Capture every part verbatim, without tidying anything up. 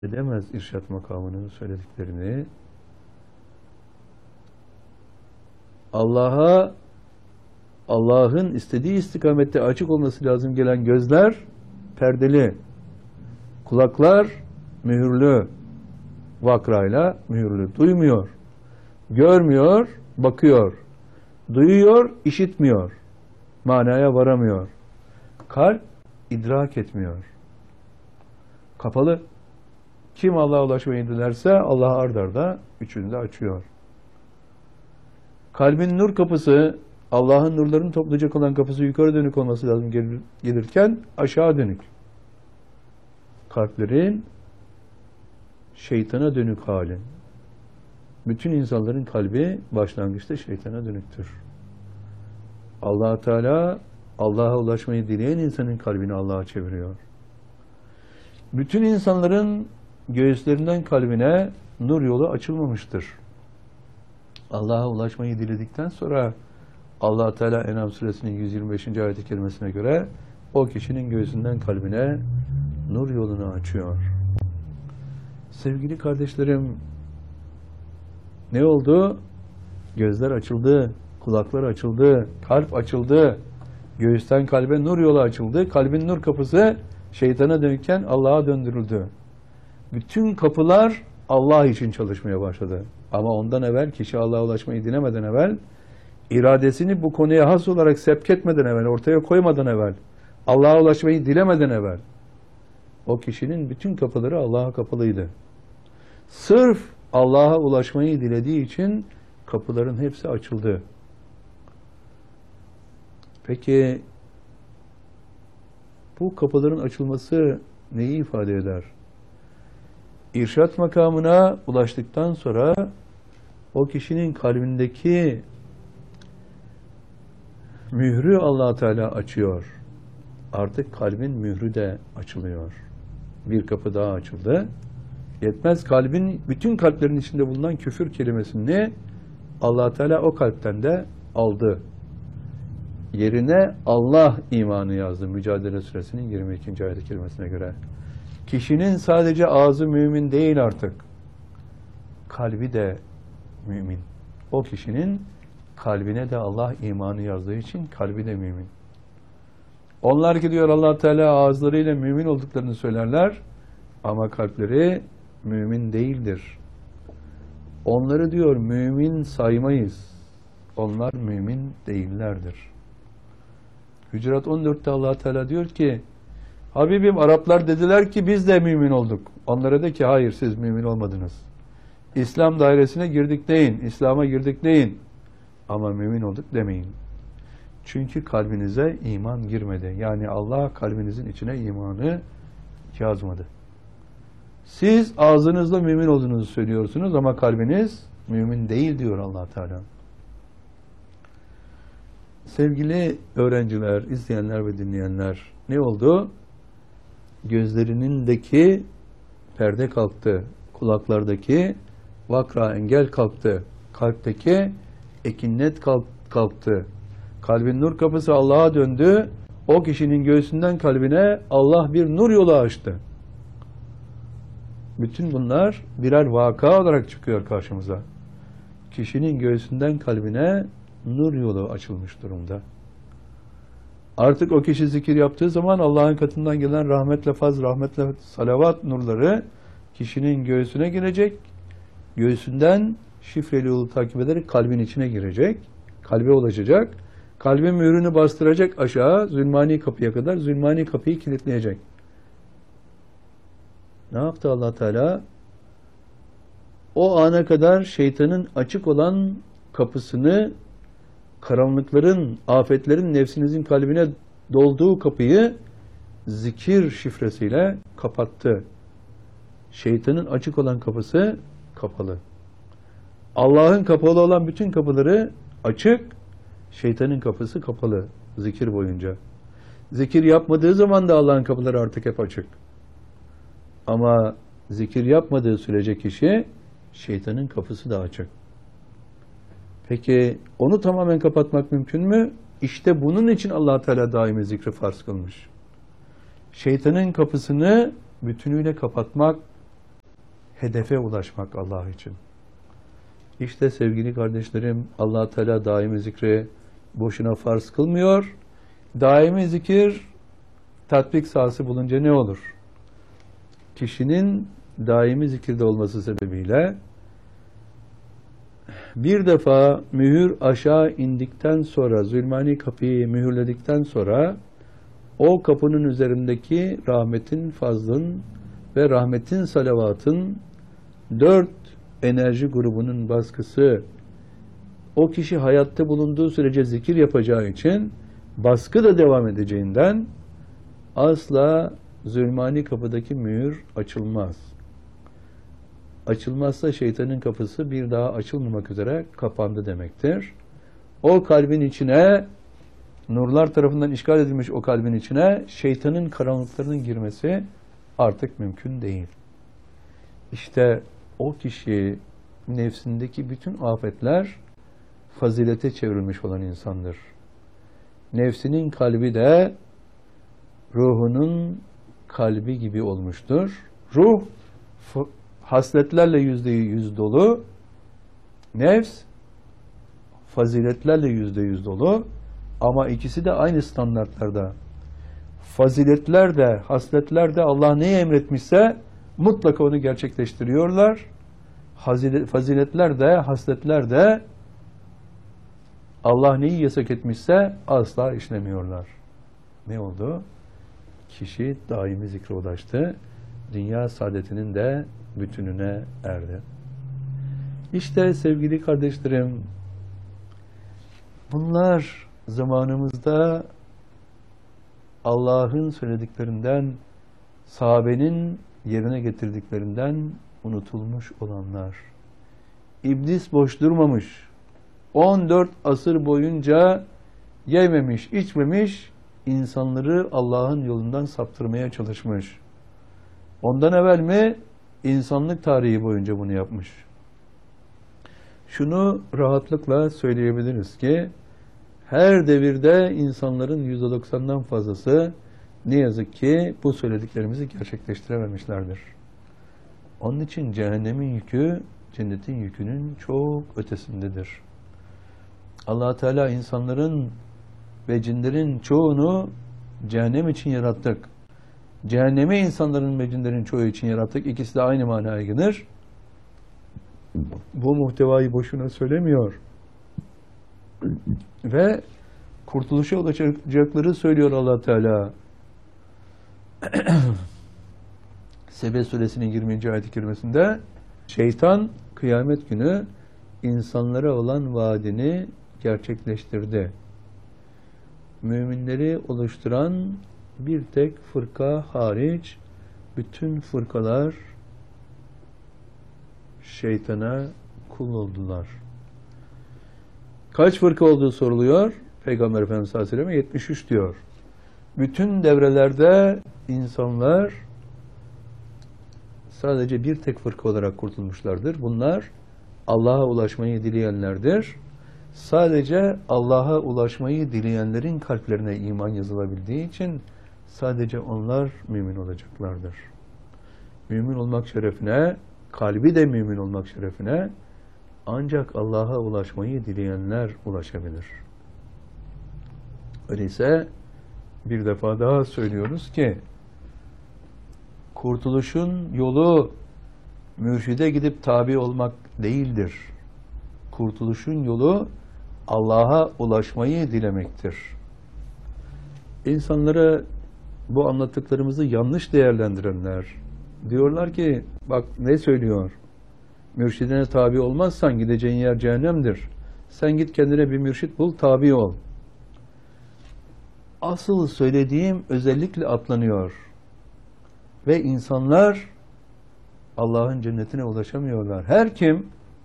edemez irşat makamının söylediklerini. Allah'a, Allah'ın istediği istikamette açık olması lazım gelen gözler perdeli, kulaklar mühürlü, vakrayla mühürlü. Duymuyor, görmüyor, bakıyor, duyuyor, işitmiyor, manaya varamıyor. Kalp idrak etmiyor. Kapalı. Kim Allah'a ulaşmayı dilerse Allah ard arda üçünü de açıyor. Kalbin nur kapısı, Allah'ın nurlarını toplayacak olan kapısı yukarı dönük olması lazım gelirken aşağı dönük. Kalplerin şeytana dönük hali. Bütün insanların kalbi başlangıçta şeytana dönüktür. Allah Teala Allah'a ulaşmayı dileyen insanın kalbini Allah'a çeviriyor. Bütün insanların göğüslerinden kalbine nur yolu açılmamıştır. Allah'a ulaşmayı diledikten sonra Allah Teala En'am suresinin yüz yirmi beşinci ayet-i kerimesine göre o kişinin göğsünden kalbine nur yolunu açıyor. Sevgili kardeşlerim, ne oldu? Gözler açıldı, kulaklar açıldı, kalp açıldı, göğüsten kalbe nur yolu açıldı, kalbin nur kapısı şeytana dönükken Allah'a döndürüldü. Bütün kapılar Allah için çalışmaya başladı. Ama ondan evvel, kişi Allah'a ulaşmayı dilemeden evvel, iradesini bu konuya has olarak sevk etmeden evvel, ortaya koymadan evvel, Allah'a ulaşmayı dilemeden evvel, o kişinin bütün kapıları Allah'a kapalıydı. Sırf Allah'a ulaşmayı dilediği için kapıların hepsi açıldı. Peki bu kapıların açılması neyi ifade eder? İrşat makamına ulaştıktan sonra o kişinin kalbindeki mührü Allah Teala açıyor. Artık kalbin mührü de açılıyor. Bir kapı daha açıldı. Yetmez, kalbin, bütün kalplerin içinde bulunan küfür kelimesini Allah Teala o kalpten de aldı. Yerine Allah imanı yazdı. Mücadele Suresinin yirmi ikinci ayet-i kerimesine göre. Kişinin sadece ağzı mümin değil artık. Kalbi de mümin. O kişinin kalbine de Allah imanı yazdığı için kalbi de mümin. Onlar ki diyor Allah Teala ağızlarıyla mümin olduklarını söylerler ama kalpleri mümin değildir. Onları diyor mümin saymayız. Onlar mümin değillerdir. Hucurat on dörtte Allah Teala diyor ki Habibim, Araplar dediler ki biz de mümin olduk. Onlara de ki hayır, siz mümin olmadınız. İslam dairesine girdik deyin, İslam'a girdik deyin. Ama mümin olduk demeyin. Çünkü kalbinize iman girmedi. Yani Allah kalbinizin içine imanı yazmadı. Siz ağzınızla mümin olduğunuzu söylüyorsunuz ama kalbiniz mümin değil diyor Allah Teala. Sevgili öğrenciler, izleyenler ve dinleyenler, ne oldu? Gözlerindeki perde kalktı, kulaklardaki vakra engel kalktı, kalpteki ekinnet kalktı, kalbin nur kapısı Allah'a döndü, o kişinin göğsünden kalbine Allah bir nur yolu açtı. Bütün bunlar birer vaka olarak çıkıyor karşımıza. Kişinin göğsünden kalbine nur yolu açılmış durumda. Artık o kişi zikir yaptığı zaman Allah'ın katından gelen rahmetle faz, rahmetle salavat nurları kişinin göğsüne girecek. Göğsünden şifreli yolu takip ederek kalbin içine girecek. Kalbe ulaşacak. Kalbin mührünü bastıracak aşağı zulmani kapıya kadar. Zulmani kapıyı kilitleyecek. Ne yaptı Allah Teala? O ana kadar şeytanın açık olan kapısını, karanlıkların, afetlerin nefsinizin kalbine dolduğu kapıyı zikir şifresiyle kapattı. Şeytanın açık olan kapısı kapalı. Allah'ın kapalı olan bütün kapıları açık, şeytanın kapısı kapalı zikir boyunca. Zikir yapmadığı zaman da Allah'ın kapıları artık hep açık. Ama zikir yapmadığı sürece kişi, şeytanın kapısı da açık. Peki onu tamamen kapatmak mümkün mü? İşte bunun için Allah Teala daimi zikri farz kılmış. Şeytanın kapısını bütünüyle kapatmak hedefe ulaşmak Allah için. İşte sevgili kardeşlerim, Allah Teala daimi zikri boşuna farz kılmıyor. Daimi zikir tatbik sahası bulunca ne olur? Kişinin daimi zikirde olması sebebiyle bir defa mühür aşağı indikten sonra, zulmani kapıyı mühürledikten sonra o kapının üzerindeki rahmetin, fazlın ve rahmetin, salavatın dört enerji grubunun baskısı, o kişi hayatta bulunduğu sürece zikir yapacağı için baskı da devam edeceğinden asla zulmani kapıdaki mühür açılmaz. Açılmazsa şeytanın kapısı bir daha açılmamak üzere kapandı demektir. O kalbin içine, nurlar tarafından işgal edilmiş o kalbin içine şeytanın karanlıklarının girmesi artık mümkün değil. İşte o kişi nefsindeki bütün afetler fazilete çevrilmiş olan insandır. Nefsinin kalbi de ruhunun kalbi gibi olmuştur. Ruh hasletlerle yüzde yüz dolu, nefs faziletlerle yüzde yüz dolu, ama ikisi de aynı standartlarda. Faziletler de, hasletler de Allah neyi emretmişse mutlaka onu gerçekleştiriyorlar. Faziletler de, hasletler de Allah neyi yasak etmişse asla işlemiyorlar. Ne oldu? Kişi daimi zikre ulaştı. Dünya saadetinin de bütününe erdi. İşte sevgili kardeşlerim, bunlar zamanımızda Allah'ın söylediklerinden, sahabenin yerine getirdiklerinden unutulmuş olanlar. İblis boş durmamış. on dört asır boyunca yememiş, içmemiş, insanları Allah'ın yolundan saptırmaya çalışmış. Ondan evvel mi? İnsanlık tarihi boyunca bunu yapmış. Şunu rahatlıkla söyleyebiliriz ki her devirde insanların yüzde doksandan fazlası ne yazık ki bu söylediklerimizi gerçekleştirememişlerdir. Onun için cehennemin yükü cennetin yükünün çok ötesindedir. Allah Teala insanların ve cinlerin çoğunu cehennem için yarattık. Cehennemi insanların ve cinlerin çoğu için yarattık. İkisi de aynı manaya gelir. Bu muhtevayı boşuna söylemiyor. Ve kurtuluşa ulaşacakları söylüyor Allah Teala. Sebe suresinin yirminci ayet-i kerimesinde şeytan kıyamet günü insanlara olan vaadini gerçekleştirdi. Müminleri oluşturan bir tek fırka hariç bütün fırkalar şeytana kul oldular. Kaç fırka olduğu soruluyor. Peygamber Efendimiz sallallahu aleyhi ve sellem yetmiş üç diyor. Bütün devrelerde insanlar sadece bir tek fırka olarak kurtulmuşlardır. Bunlar Allah'a ulaşmayı dileyenlerdir. Sadece Allah'a ulaşmayı dileyenlerin kalplerine iman yazılabildiği için sadece onlar mümin olacaklardır. Mümin olmak şerefine, kalbi de mümin olmak şerefine ancak Allah'a ulaşmayı dileyenler ulaşabilir. Öyleyse bir defa daha söylüyoruz ki kurtuluşun yolu mürşide gidip tabi olmak değildir. Kurtuluşun yolu Allah'a ulaşmayı dilemektir. İnsanlara bu anlattıklarımızı yanlış değerlendirenler diyorlar ki bak ne söylüyor? Mürşidine tabi olmazsan gideceğin yer cehennemdir. Sen git kendine bir mürşit bul, tabi ol. Asıl söylediğim özellikle atlanıyor. Ve insanlar Allah'ın cennetine ulaşamıyorlar. Her kim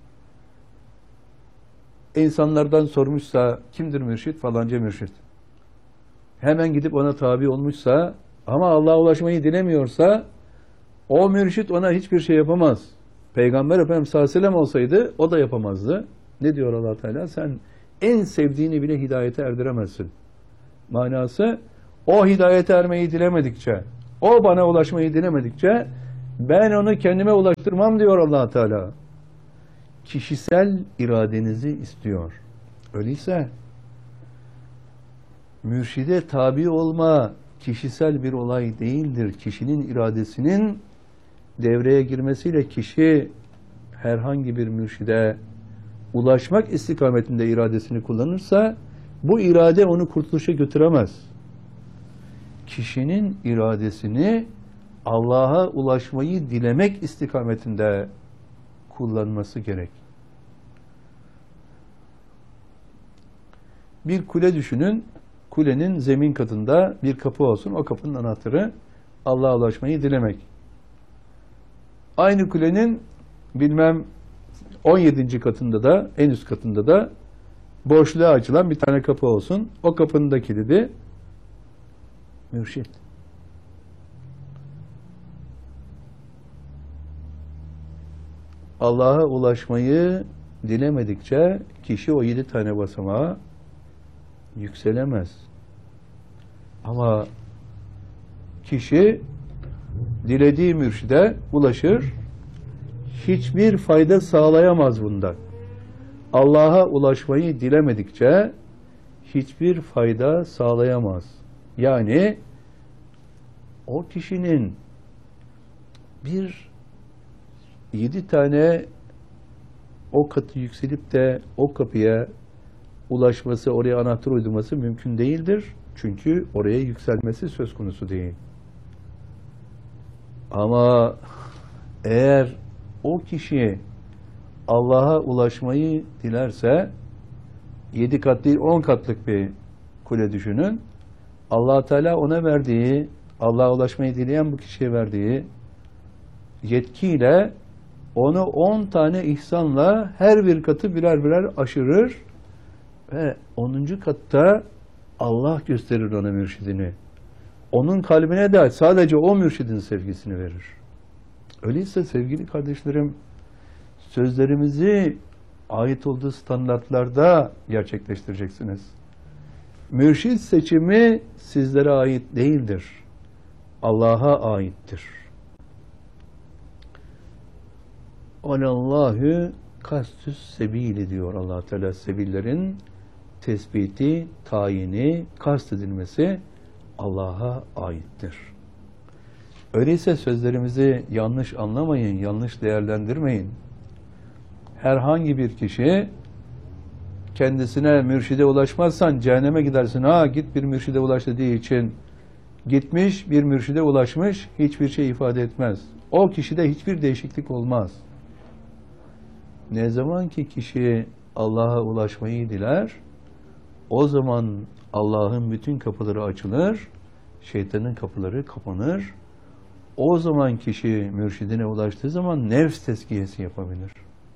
insanlardan sormuşsa kimdir mürşit? Falanca mürşit. Hemen gidip ona tabi olmuşsa ama Allah'a ulaşmayı dilemiyorsa o mürşit ona hiçbir şey yapamaz. Peygamber Efendimiz sallallahu aleyhi ve sellem olsaydı o da yapamazdı. Ne diyor Allah Teala? Sen en sevdiğini bile hidayete erdiremezsin. Manası o hidayete ermeyi dilemedikçe, o bana ulaşmayı dilemedikçe Ben onu kendime ulaştırmam diyor Allah Teala. Kişisel iradenizi istiyor. Öyleyse mürşide tabi olma kişisel bir olay değildir. Kişinin iradesinin devreye girmesiyle kişi herhangi bir mürşide ulaşmak istikametinde iradesini kullanırsa bu irade onu kurtuluşa götüremez. Kişinin iradesini Allah'a ulaşmayı dilemek istikametinde kullanması gerek. Bir kule düşünün. Kulenin zemin katında bir kapı olsun. O kapının anahtarı Allah'a ulaşmayı dilemek. Aynı kulenin bilmem on yedinci katında da en üst katında da boşluğa açılan bir tane kapı olsun. O kapının da kilidi mürşit. Allah'a ulaşmayı dilemedikçe kişi o yedi tane basamağa yükselemez. Ama kişi dilediği mürşide ulaşır, hiçbir fayda sağlayamaz bundan. Allah'a ulaşmayı dilemedikçe hiçbir fayda sağlayamaz. Yani o kişinin bir yedi tane o katı yükselip de o kapıya ulaşması, oraya anahtar uydurması mümkün değildir. Çünkü oraya yükselmesi söz konusu değil. Ama eğer o kişi Allah'a ulaşmayı dilerse yedi kat değil on katlık bir kule düşünün. Allah Teala ona verdiği, Allah'a ulaşmayı dileyen bu kişiye verdiği yetkiyle onu on tane ihsanla her bir katı birer birer aşırır ve onuncu katta Allah gösterir ona mürşidini. Onun kalbine de sadece o mürşidin sevgisini verir. Öyleyse sevgili kardeşlerim, sözlerimizi ait olduğu standartlarda gerçekleştireceksiniz. Mürşid seçimi sizlere ait değildir. Allah'a aittir. Alallahü kastüs sebili diyor Allah Teala. Sebillerin tespiti, tayini, kast edilmesi Allah'a aittir. Öyleyse sözlerimizi yanlış anlamayın, yanlış değerlendirmeyin. Herhangi bir kişi kendisine mürşide ulaşmazsan cehenneme gidersin. Ha git bir mürşide ulaş dediği için gitmiş bir mürşide ulaşmış hiçbir şey ifade etmez. O kişide hiçbir değişiklik olmaz. Ne zaman ki kişi Allah'a ulaşmayı diler, o zaman Allah'ın bütün kapıları açılır, şeytanın kapıları kapanır. O zaman kişi mürşidine ulaştığı zaman nefs tezkiyesi yapabilir.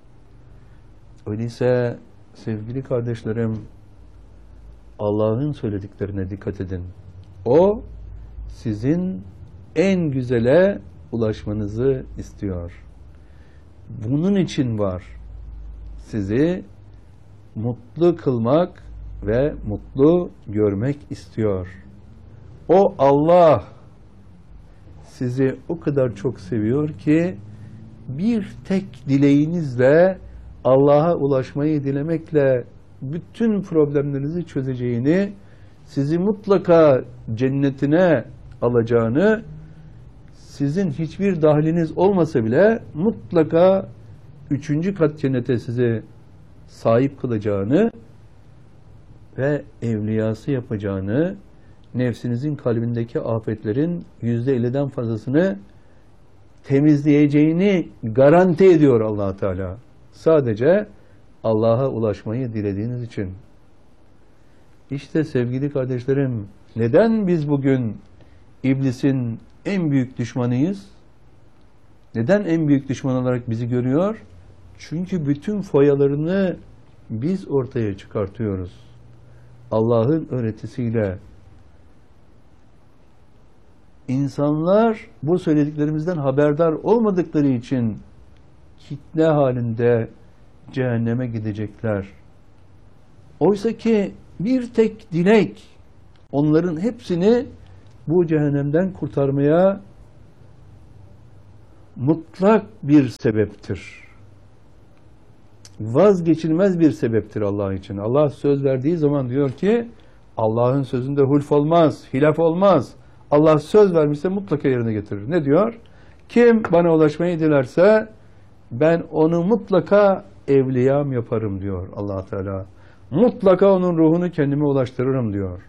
Öyleyse sevgili kardeşlerim, Allah'ın söylediklerine dikkat edin. O sizin en güzele ulaşmanızı istiyor. Bunun için var. Sizi mutlu kılmak ve mutlu görmek istiyor. O Allah sizi o kadar çok seviyor ki bir tek dileğinizle Allah'a ulaşmayı dilemekle bütün problemlerinizi çözeceğini, sizi mutlaka cennetine alacağını, sizin hiçbir dahliniz olmasa bile mutlaka üçüncü kat cennete sizi sahip kılacağını ve evliyası yapacağını, nefsinizin kalbindeki afetlerin yüzde elliden fazlasını temizleyeceğini garanti ediyor Allah Teala. Sadece Allah'a ulaşmayı dilediğiniz için. İşte sevgili kardeşlerim, neden biz bugün iblisin en büyük düşmanıyız? Neden en büyük düşman olarak bizi görüyor? Çünkü bütün foyalarını biz ortaya çıkartıyoruz. Allah'ın öğretisiyle. İnsanlar bu söylediklerimizden haberdar olmadıkları için fitne halinde cehenneme gidecekler. Oysa ki bir tek dilek onların hepsini bu cehennemden kurtarmaya mutlak bir sebeptir. Vazgeçilmez bir sebeptir Allah için. Allah söz verdiği zaman diyor ki Allah'ın sözünde hulf olmaz, hilaf olmaz. Allah söz vermişse mutlaka yerine getirir. Ne diyor? Kim bana ulaşmayı dilerse ben onu mutlaka evliyam yaparım diyor Allah Teala. Mutlaka onun ruhunu kendime ulaştırırım diyor.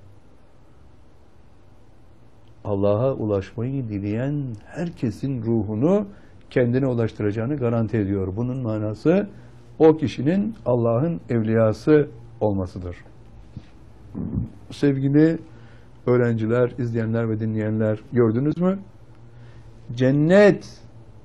Allah'a ulaşmayı dileyen herkesin ruhunu kendine ulaştıracağını garanti ediyor. Bunun manası o kişinin Allah'ın evliyası olmasıdır. Sevgili öğrenciler, izleyenler ve dinleyenler, gördünüz mü? Cennet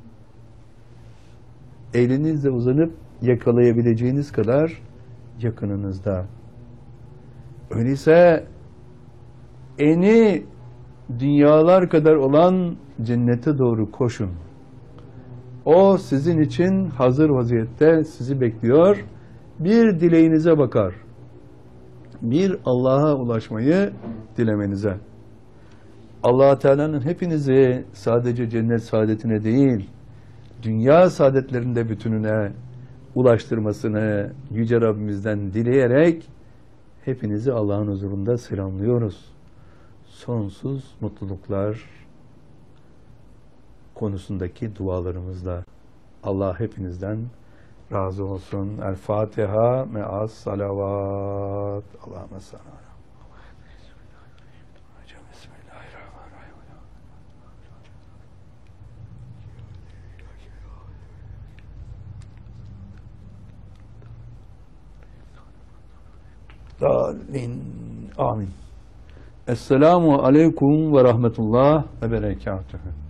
elinizle uzanıp yakalayabileceğiniz kadar yakınınızda. Öyleyse eni dünyalar kadar olan cennete doğru koşun. O sizin için hazır vaziyette sizi bekliyor. Bir dileğinize bakar. Bir Allah'a ulaşmayı dilemenize. Allah Teala'nın hepinizi sadece cennet saadetine değil, dünya saadetlerinde bütününe ulaştırmasını Yüce Rabbimizden dileyerek hepinizi Allah'ın huzurunda selamlıyoruz. Sonsuz mutluluklar konusundaki dualarımızla. Allah hepinizden razı olsun. El Fatiha me'as salavat. Allahümme salli. Amin. Amin. Esselamu aleyküm ve rahmetullah ve berekatuhu.